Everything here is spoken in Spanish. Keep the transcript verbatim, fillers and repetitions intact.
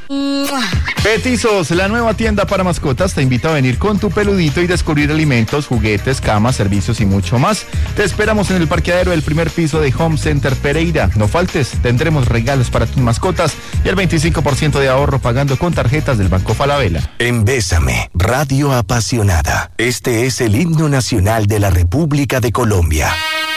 Petizos, la nueva tienda para mascotas te invita a venir con tu peludito y descubrir alimentos, juguetes, camas, servicios y mucho más. Te esperamos en el parqueadero del primer piso de Home Center Pereira. No faltes, tendremos regalos para tus mascotas y el veinticinco por ciento de ahorro pagando con tarjetas del Banco Falabella. En Bésame, radio apasionada. Este es el himno nacional de la República de Colombia.